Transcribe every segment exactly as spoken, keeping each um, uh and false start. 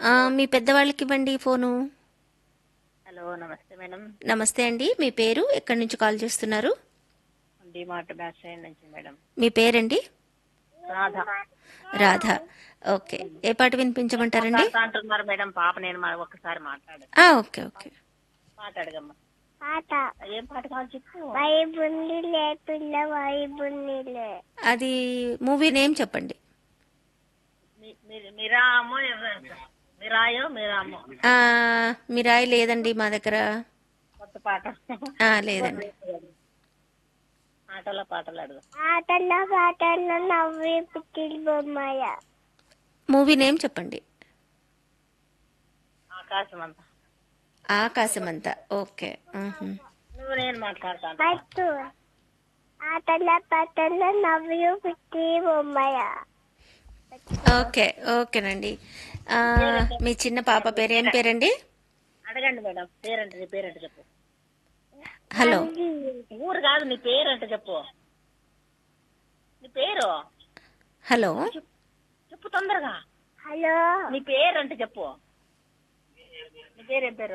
ఆ, మీ పెద్దవాళ్ళకి ఇవ్వండి ఫోను. హలో నమస్తే మేడం. నమస్తే అండి, మీ పేరు, ఎక్కడి నుంచి కాల్ చేస్తున్నారు? డిమార్ట్ బ్యాక్ సైడ్ నుంచి మేడం. మీ పేరండి? రాధ. రాధ. ఓకే, ఏ పాట వినిపించమంటారండి? మాట్లాడుతా అంటున్నారు మేడం. పాప నేను మా- ఒక్కసారి మాట్లాడు. ఆ, ఓకే ఓకే. మాట్లాడగమ్మా. పాట ఏం పాట కావాలి చెప్పు. వైబుండిలే పిల్ల వైబుండిలే. అది మూవీ నేమ్ చెప్పండి. మీ- మీ- మిరామో ఎవరు? మిరాయో మిరామో ఆ, మిరాయి లేదండి మా దగ్గర. కొత్త పాట. ఆ, లేదండి. ఆటల పాటలు అడుగు. ఆటల్లో పాటల్లో నవ్వి పుట్టిన బొమ్మయ్య. మూవీ నేమ్ చెప్పండి. ఆకాశం అంతా. ఆకాశమంతా. ఓకే. మ్హూ. నువ్వు నేను మాట్లాడతాను. పట్టు ఆటల్లో పాటల్లో నవ్వి పుట్టి బొమ్మయ్య. ఓకే ఓకేనండి. ఆ, మీ చిన్న పాప పేరు ఏం పేరండి? అడగండి మేడం. పేరంటే నీ పేరంటే చెప్పు. హలో. ఊరు కాదు, నీ పేరంటే చెప్పు. నీ పేరు హలో. చెప్పు తొందరగా. హలో నీ పేరంటే చెప్పు. నీ పేరేం పేరు?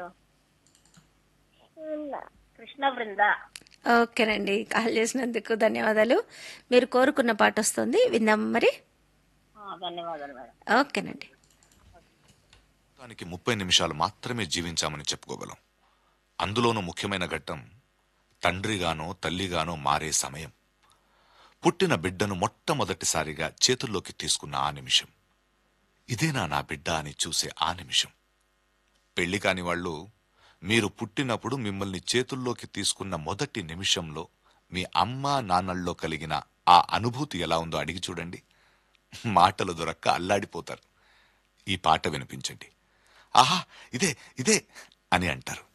కృష్ణ బృంద. ఓకేనండి, కాల్ చేసినందుకు ధన్యవాదాలు. మీరు కోరుకున్న పాట వస్తుంది, విందాం మరి. ఆ, ధన్యవాదాలు మేడం. ఓకేనండి. దానికి ముప్పై నిమిషాలు మాత్రమే జీవించామని చెప్పుకోగలం. అందులోనూ ముఖ్యమైన ఘట్టం తండ్రిగానో తల్లిగానో మారే సమయం. పుట్టిన బిడ్డను మొట్టమొదటిసారిగా చేతుల్లోకి తీసుకున్న ఆ నిమిషం. ఇదేనా నా బిడ్డ అని చూసే ఆ నిమిషం. పెళ్లి కాని వాళ్ళు మీరు పుట్టినప్పుడు మిమ్మల్ని చేతుల్లోకి తీసుకున్న మొదటి నిమిషంలో మీ అమ్మా నాన్నల్లో కలిగిన ఆ అనుభూతి ఎలా ఉందో అడిగి చూడండి. మాటలు దొరక్క అల్లాడిపోతారు. ఈ పాట వినిపించండి. ఆహా, ఇదే ఇదే అని అంటారు.